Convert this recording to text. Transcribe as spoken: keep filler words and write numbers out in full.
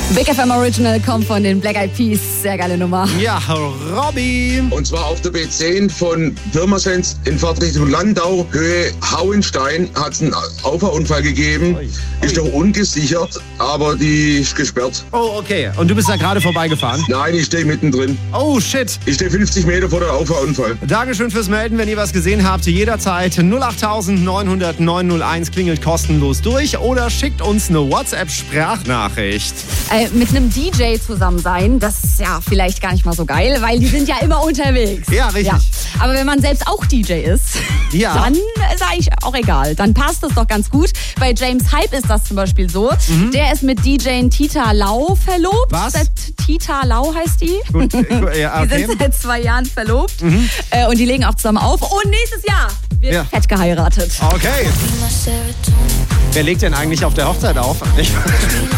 Big F M Original kommt von den Black Eyed Peas. Sehr geile Nummer. Ja, Robby. Und zwar auf der B zehn von Pirmasens in Fahrtrichtung Landau, Höhe Hauenstein, hat es einen Auffahrunfall gegeben. Oi. Ist noch ungesichert, aber die ist gesperrt. Oh, okay. Und du bist da gerade vorbeigefahren? Nein, ich stehe mittendrin. Oh, shit. Ich stehe fünfzig Meter vor dem Auffahrunfall. Dankeschön fürs Melden, wenn ihr was gesehen habt. Jederzeit null acht neunhundert neunhunderteins klingelt kostenlos durch oder schickt uns eine WhatsApp-Sprachnachricht. Äh, mit einem D J zusammen sein, das ist ja vielleicht gar nicht mal so geil, weil die sind ja immer unterwegs. Ja, richtig. Ja. Aber wenn man selbst auch D J ist, ja. dann ist eigentlich auch egal. Dann passt es doch ganz gut. Bei James Hype ist das zum Beispiel so. Mhm. Der ist mit D J Tita Lau verlobt. Was? Tita Lau heißt die. Gut, ja, okay. Die sind seit zwei Jahren verlobt. Mhm. Äh, und die legen auch zusammen auf. Und nächstes Jahr wird ja. fett geheiratet. Okay. Wer legt denn eigentlich auf der Hochzeit auf?